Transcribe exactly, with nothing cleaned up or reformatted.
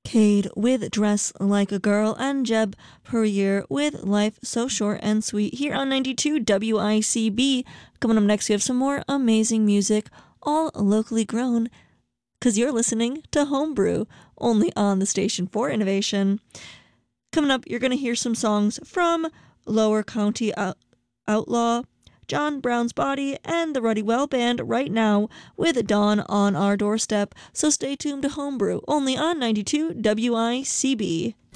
Cade with Dress Like a Girl, and Jeb Perrier with Life So Short and Sweet here on ninety-two W I C B. Coming up next, we have some more amazing music, all locally grown, because you're listening to Homebrew, only on the station for innovation. Coming up, you're going to hear some songs from Lower County Out- Outlaw, John Brown's Body, and the Ruddy Well Band right now with Dawn on Our Doorstep. So stay tuned to Homebrew, only on ninety-two W I C B.